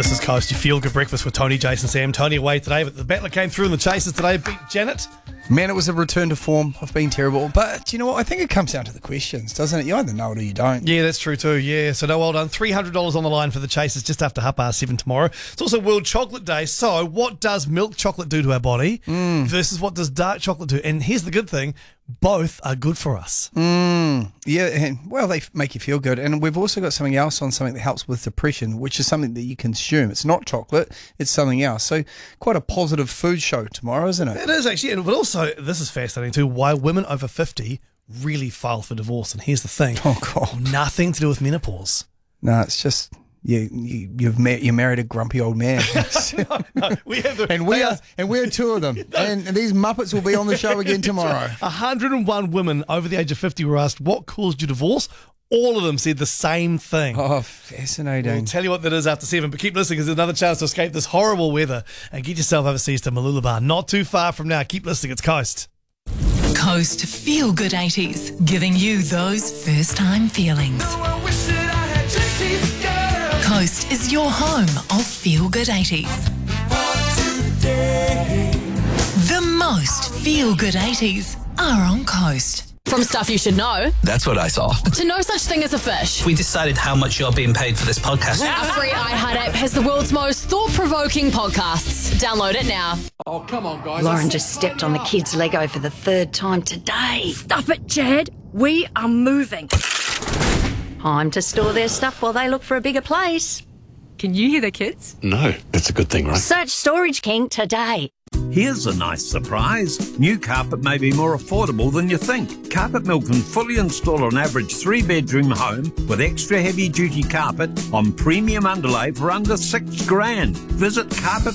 This is Coast, your feel-good breakfast with Tony, Jason, Sam. Tony away today, but the battler came through in the Chasers today, beat Janet. Man, it was a return to form. I've been terrible. But you know what? I think it comes down to the questions, doesn't it? You either know it or you don't. Yeah, that's true too. Yeah, so no, well done. $300 on the line for the Chasers just after 7:30 tomorrow. It's also World Chocolate Day. So what does milk chocolate do to our body versus what does dark chocolate do? And here's the good thing. Both are good for us. Yeah, and, well, they make you feel good. And we've also got something else on something that helps with depression, which is something that you consume. It's not chocolate, it's something else. So quite a positive food show tomorrow, isn't it? It is actually. But also, this is fascinating too, why women over 50 really file for divorce. And here's the thing. Oh, God. Nothing to do with menopause. No, it's just... You married a grumpy old man. No, we're two of them. And these Muppets will be on the show again tomorrow. 101 women over the age of 50 were asked what caused your divorce. All of them said the same thing. Oh, fascinating. We'll tell you what that is after 7, but keep listening because there's another chance to escape this horrible weather and get yourself overseas to Mooloolaba. Not too far from now. Keep listening. It's Coast. Coast Feel Good 80s, giving you those first-time feelings. Coast is your home of Feel Good 80s. The most Feel Good 80s are on Coast. From stuff you should know, That's what I saw. to no such thing as a fish. We decided how much you're being paid for this podcast. Our free iHeart app has the world's most thought-provoking podcasts. Download it now. Lauren just stepped on the kids' Lego for the third time today. Stop it, Jad. We are moving. Time to store their stuff while they look for a bigger place. Can you hear the kids? No, it's a good thing, right? Search Storage King today. Here's a nice surprise. New carpet may be more affordable than you think. Carpet Mill can fully install an average 3-bedroom home with extra heavy-duty carpet on premium underlay for under $6,000. Visit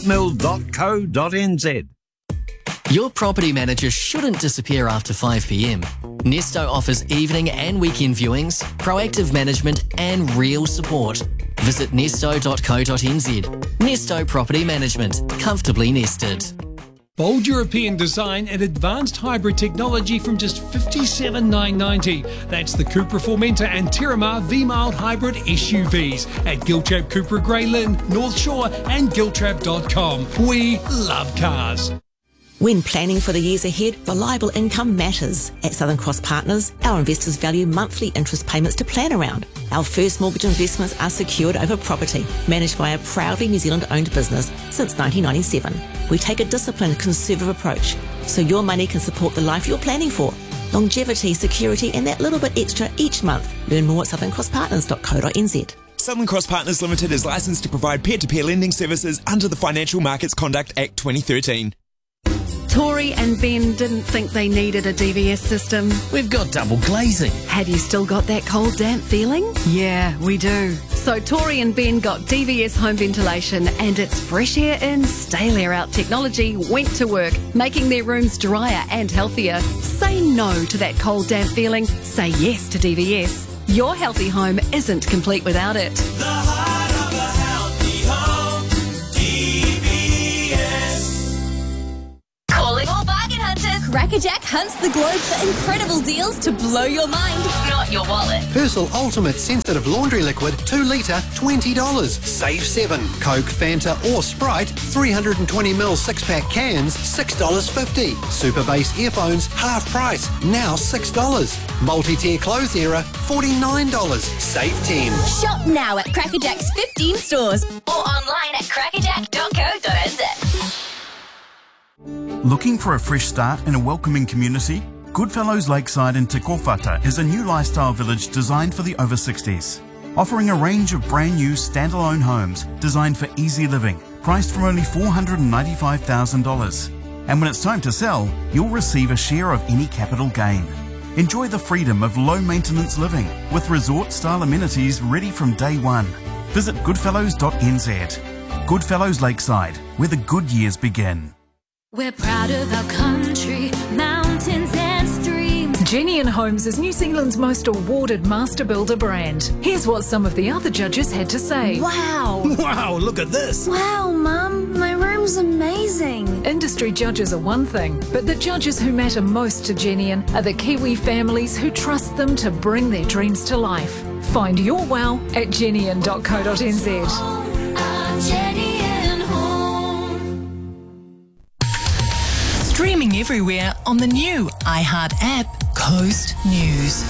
carpetmill.co.nz. Your property manager shouldn't disappear after 5 p.m. Nesto offers evening and weekend viewings, proactive management and real support. Visit nesto.co.nz. Nesto Property Management. Comfortably nested. Bold European design and advanced hybrid technology from just $57,990. That's the Cupra Formentor and Terramar V-Mild Hybrid SUVs at Giltrap Cupra Grey Lynn, North Shore and Giltrap.com. We love cars. When planning for the years ahead, reliable income matters. At Southern Cross Partners, our investors value monthly interest payments to plan around. Our first mortgage investments are secured over property, managed by a proudly New Zealand-owned business since 1997. We take a disciplined, conservative approach, so your money can support the life you're planning for. Longevity, security, and that little bit extra each month. Learn more at southerncrosspartners.co.nz. Southern Cross Partners Limited is licensed to provide peer-to-peer lending services under the Financial Markets Conduct Act 2013. Tori and Ben didn't think they needed a DVS system. We've got double glazing. Have you still got that cold, damp feeling? Yeah, we do. So Tori and Ben got DVS home ventilation and its fresh air in, stale air out technology went to work, making their rooms drier and healthier. Say no to that cold, damp feeling. Say yes to DVS. Your healthy home isn't complete without it. The heart of a healthy home, DVS. Calling all bargain hunters. Crackerjack hunts the globe for incredible deals to blow your mind, not your wallet. Persil Ultimate Sensitive Laundry Liquid, 2 litre, $20. Save 7. Coke, Fanta or Sprite, 320ml 6-pack cans, $6.50. Super Bass earphones, half price, now $6. Multi-tier clothes era, $49. Save 10. Shop now at Crackerjack's 15 stores or online at crackerjack.co.nz. Looking for a fresh start in a welcoming community? Goodfellows Lakeside in Te Kōwhata is a new lifestyle village designed for the over 60s, offering a range of brand new standalone homes designed for easy living, priced from only $495,000. And when it's time to sell, you'll receive a share of any capital gain. Enjoy the freedom of low-maintenance living with resort-style amenities ready from day one. Visit goodfellows.nz. Goodfellows Lakeside, where the good years begin. We're proud of our country, mountains and streams. Jenny and Homes is New Zealand's most awarded master builder brand. Here's what some of the other judges had to say. Wow. Wow, look at this. Wow, Mum, my room's amazing. Industry judges are one thing, but the judges who matter most to Genian are the Kiwi families who trust them to bring their dreams to life. Find your wow at genian.co.nz. Jenny and Home. Streaming everywhere on the new iHeart app, Coast News.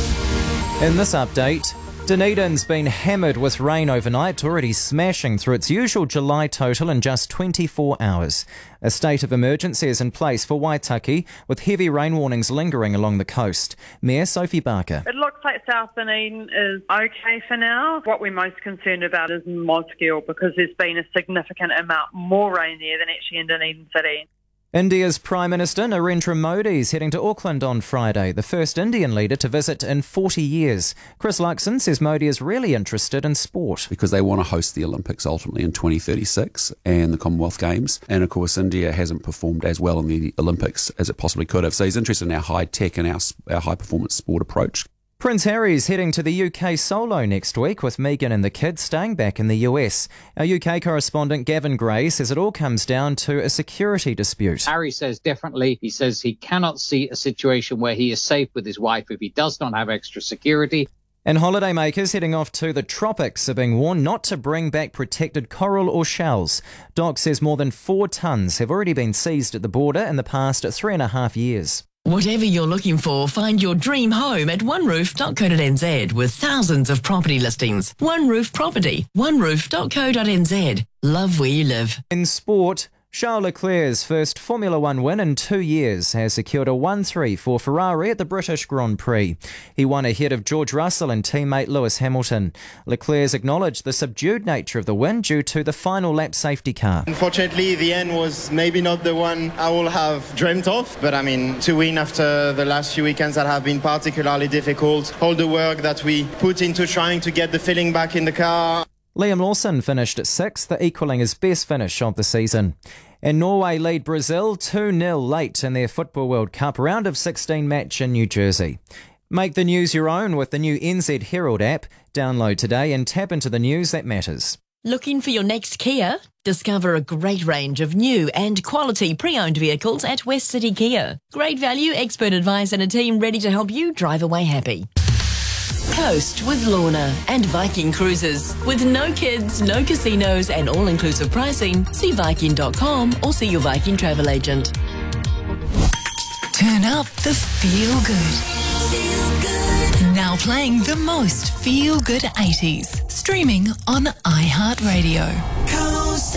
In this update, Dunedin's been hammered with rain overnight, already smashing through its usual July total in just 24 hours. A state of emergency is in place for Waitaki, with heavy rain warnings lingering along the coast. Mayor Sophie Barker. It looks like South Dunedin is okay for now. What we're most concerned about is Mosgiel, because there's been a significant amount more rain there than actually in Dunedin City. India's Prime Minister Narendra Modi is heading to Auckland on Friday, the first Indian leader to visit in 40 years. Chris Luxon says Modi is really interested in sport. Because they want to host the Olympics ultimately in 2036 and the Commonwealth Games. And of course, India hasn't performed as well in the Olympics as it possibly could have. So he's interested in our high tech and our high performance sport approach. Prince Harry's heading to the UK solo next week, with Meghan and the kids staying back in the US. Our UK correspondent Gavin Gray says it all comes down to a security dispute. Harry says differently. He says he cannot see a situation where he is safe with his wife if he does not have extra security. And holidaymakers heading off to the tropics are being warned not to bring back protected coral or shells. DOC says more than 4 tonnes have already been seized at the border in the past 3.5 years. Whatever you're looking for, find your dream home at oneroof.co.nz with thousands of property listings. One Roof Property, oneroof.co.nz. Love where you live. In sport, Charles Leclerc's first Formula One win in 2 years has secured a 1-3 for Ferrari at the British Grand Prix. He won ahead of George Russell and teammate Lewis Hamilton. Leclerc's acknowledged the subdued nature of the win due to the final lap safety car. Unfortunately, the end was maybe not the one I would have dreamt of, but I mean, to win after the last few weekends that have been particularly difficult, all the work that we put into trying to get the feeling back in the car. Liam Lawson finished at 6th, equalling his best finish of the season. And Norway lead Brazil 2-0 late in their Football World Cup round of 16 match in New Jersey. Make the news your own with the new NZ Herald app. Download today and tap into the news that matters. Looking for your next Kia? Discover a great range of new and quality pre-owned vehicles at West City Kia. Great value, expert advice and a team ready to help you drive away happy. Coast with Lorna and Viking Cruises. With no kids, no casinos and all-inclusive pricing, see Viking.com or see your Viking travel agent. Turn up the feel-good. Now playing the most feel-good 80s. Streaming on iHeartRadio.